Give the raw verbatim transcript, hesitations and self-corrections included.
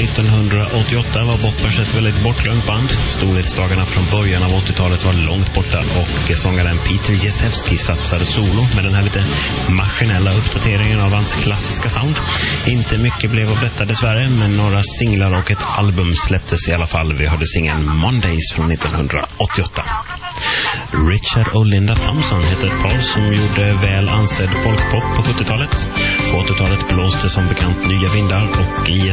nittonhundraåttioåtta var Boppers ett väldigt bortglömt band. Storhetsdagarna från början av åttiotalet var långt borta och sångaren Peter Jezewski satsade solo med den här lite maskinella uppdateringen av hans klassiska sound. Inte mycket blev av detta dessvärre, men några singlar och ett album släpptes i alla fall. Vi hörde singeln Mondays från nittonhundraåttioåtta. Richard och Linda Thompson hette ett par som gjorde väl ansedd folkpop på sjuttiotalet. På åttiotalet blåste som bekant nya vindar och i